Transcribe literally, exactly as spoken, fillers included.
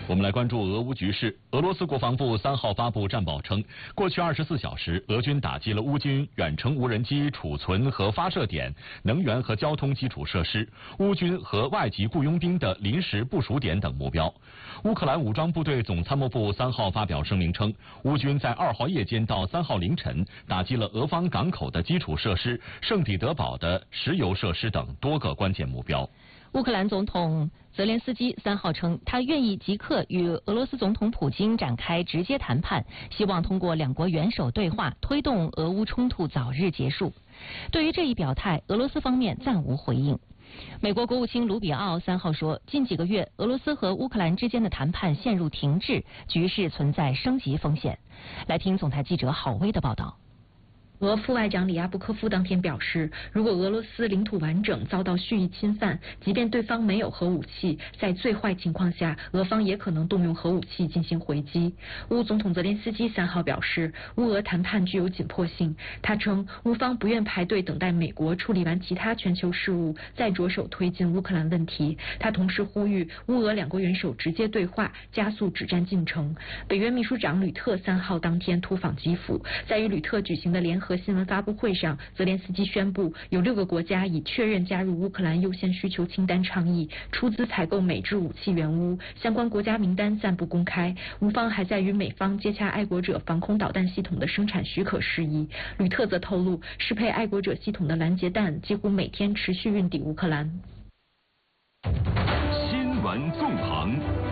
我们来关注俄乌局势。俄罗斯国防部三号发布战报称，过去二十四小时，俄军打击了乌军远程无人机储存和发射点、能源和交通基础设施、乌军和外籍雇佣兵的临时部署点等目标。乌克兰武装部队总参谋部三号发表声明称，乌军在二号夜间到三号凌晨打击了俄方港口的基础设施、圣彼得堡的石油设施等多个关键目标。 乌克兰总统泽连斯基三号称，他愿意即刻与俄罗斯总统普京展开直接谈判，希望通过两国元首对话推动俄乌冲突早日结束。对于这一表态，俄罗斯方面暂无回应。美国国务卿卢比奥三号说，近几个月俄罗斯和乌克兰之间的谈判陷入停滞，局势存在升级风险。来听总台记者郝薇的报道。 俄副外长里亚布科夫当天表示，如果俄罗斯领土完整遭到蓄意侵犯，即便对方没有核武器，在最坏情况下，俄方也可能动用核武器进行回击。乌总统泽连斯基三号表示，乌俄谈判具有紧迫性。他称，乌方不愿排队等待美国处理完其他全球事务，再着手推进乌克兰问题。他同时呼吁乌俄两国元首直接对话，加速止战进程。北约秘书长吕特三号当天突访基辅，在与吕特举行的联合和新闻发布会上，泽连斯基宣布有六个国家已确认加入乌克兰优先需求清单倡议，出资采购美制武器援乌，相关国家名单暂不公开。乌方还在与美方接洽爱国者防空导弹系统的生产许可事宜。吕特则透露，适配爱国者系统的拦截弹几乎每天持续运抵乌克兰。 新闻纵横。